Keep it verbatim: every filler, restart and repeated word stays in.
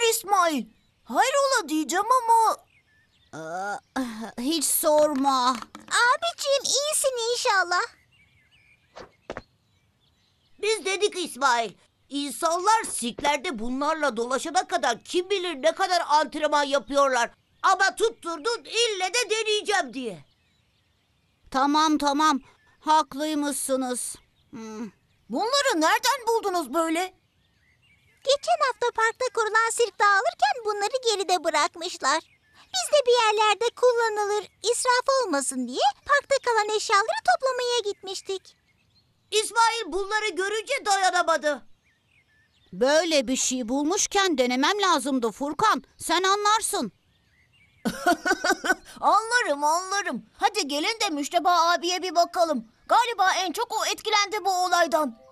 İsmail. Hayrola diyeceğim ama... Aa, hiç sorma. Abiciğim iyisin inşallah. Biz dedik İsmail. İnsanlar sirklerde bunlarla dolaşana kadar kim bilir ne kadar antrenman yapıyorlar. Ama tutturdun ille de deneyeceğim diye. Tamam tamam. Haklıymışsınız. Hmm. Bunları nereden buldunuz böyle? Geçen hafta parkta kurulan sirk dağılırken bunları geride bırakmışlar. Biz de bir yerlerde kullanılır, israf olmasın diye parkta kalan eşyaları toplamaya gitmiştik. İsmail bunları görünce dayanamadı. Böyle bir şey bulmuşken denemem lazımdı Furkan. Sen anlarsın. Anlarım anlarım. Hadi gelin de Müşteba abiye bir bakalım. Galiba en çok o etkilendi bu olaydan.